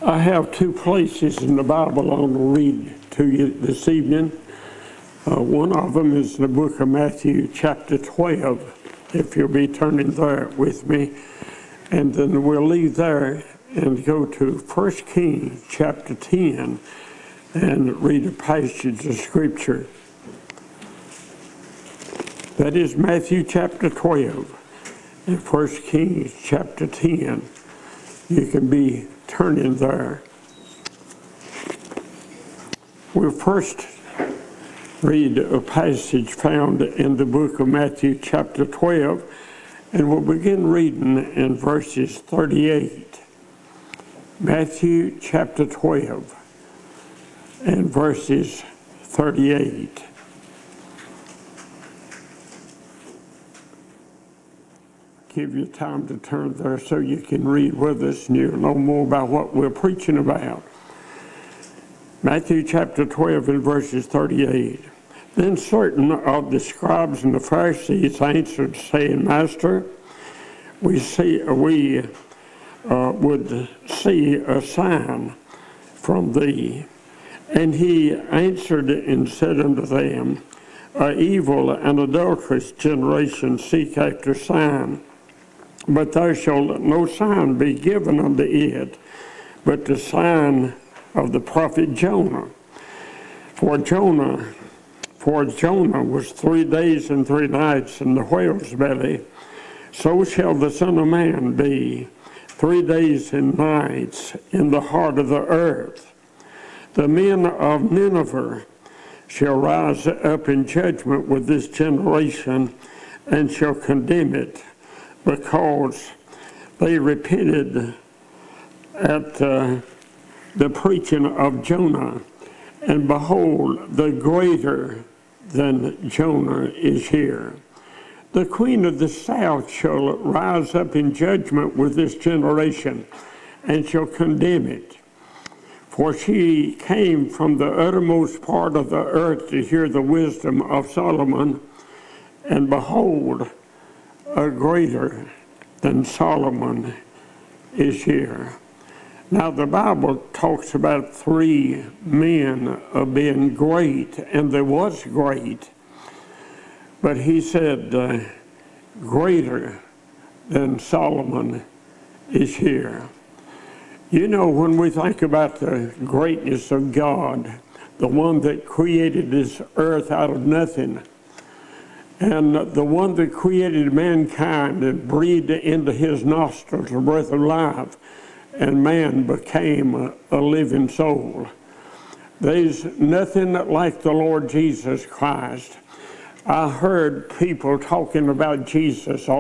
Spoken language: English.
I have two places in the Bible I want to read to you this evening. One of them is the book of Matthew, chapter 12, if you'll be turning there with me. And then we'll leave there and go to 1 Kings, chapter 10, and read a passage of Scripture. That is Matthew, chapter 12, and 1 Kings, chapter 10. You can be turning there. We'll first read a passage found in the book of Matthew chapter 12, and we'll begin reading in verses 38. Matthew chapter 12 and verses 38. Give you time to turn there so you can read with us and you'll know more about what we're preaching about. Matthew chapter 12 and verses 38. Then certain of the scribes and the Pharisees answered, saying, Master, we would see a sign from thee. And he answered and said unto them, An evil and adulterous generation seek after sign. But there shall no sign be given unto it, but the sign of the prophet Jonah. For Jonah was 3 days and 3 nights in the whale's belly, so shall the Son of Man be 3 days and nights in the heart of the earth. The men of Nineveh shall rise up in judgment with this generation, and shall condemn it, because they repented at the preaching of Jonah. And behold, the greater than Jonah is here. The queen of the south shall rise up in judgment with this generation, and shall condemn it. For she came from the uttermost part of the earth to hear the wisdom of Solomon, and behold, a greater than Solomon is here. Now the Bible talks about 3 men of being great, and there was great. But he said, greater than Solomon is here. You know, when we think about the greatness of God, the one that created this earth out of nothing, and the one that created mankind and breathed into his nostrils the breath of life, and man became a living soul. There's nothing like the Lord Jesus Christ. I heard people talking about Jesus all